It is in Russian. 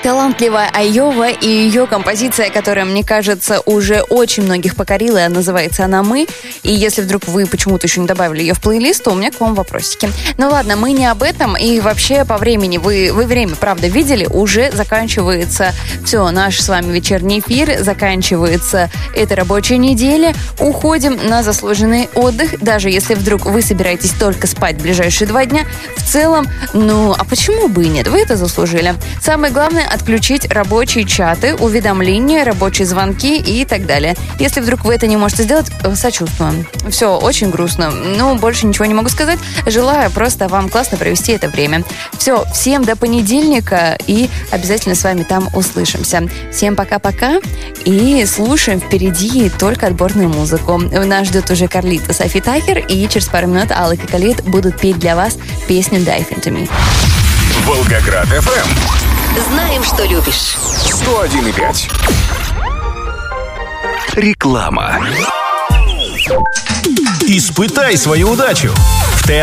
Талантливая Айова и ее композиция, которая, мне кажется, уже очень многих покорила, и называется она «Мы». И если вдруг вы почему-то еще не добавили ее в плейлист, то у меня к вам вопросики. Ну ладно, мы не об этом. И вообще по времени, вы время, правда, видели? Уже заканчивается все, наш с вами вечерний эфир, заканчивается эта рабочая неделя. Уходим на заслуженный отдых. Даже если вдруг вы собираетесь только спать в ближайшие 2 дня, в целом, а почему бы и нет? Вы это заслужили. Самое главное — отключить рабочие чаты, уведомления, рабочие звонки и так далее. Если вдруг вы это не можете сделать, сочувствуем. Все, очень грустно. Больше ничего не могу сказать. Желаю просто вам классно провести это время. Все, всем до понедельника и обязательно с вами там услышимся. Всем пока-пока и слушаем впереди только отборную музыку. Нас ждет уже Карлита, Софи Такер, и через пару минут Алла и Калит будут петь для вас песню «Dive into me». Волгоград FM. Знаем, что любишь. 101,5. Реклама. Испытай свою удачу!